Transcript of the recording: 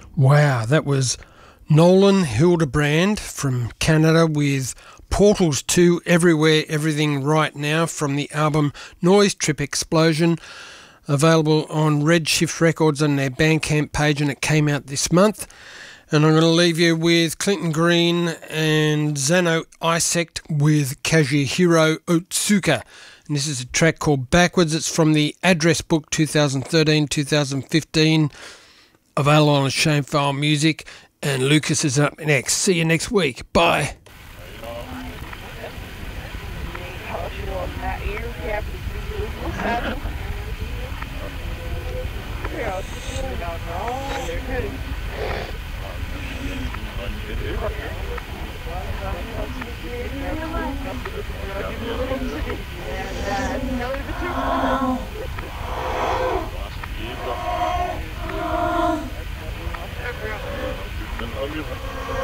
Wow, that was Nolan Hildebrand from Canada with Portals to Everywhere, Everything Right Now from the album Noise Trip Explosion, available on Redshift Records on their Bandcamp page, and it came out this month. And I'm going to leave you with Clinton Green and Zano Isect with Kazuhiro Otsuka. And this is a track called Backwards. It's from the Address Book 2013-2015, available on Shamefile Music. And Lucas is up next. See you next week. Bye.